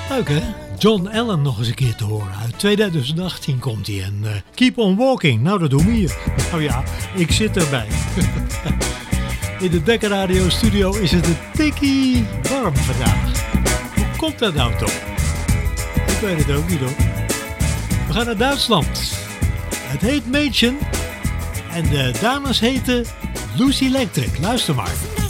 Leuk hè? John Allen nog eens een keer te horen. Uit 2018 komt hij. En Keep on Walking. Nou, dat doen we hier. Nou ja, ik zit erbij. In de Dekker Radio Studio is het een tikkie warm vandaag. Hoe komt dat nou toch? Ik weet het ook niet hoor. We gaan naar Duitsland. Het heet Mädchen. En de dames heten Lucy Electric. Luister maar.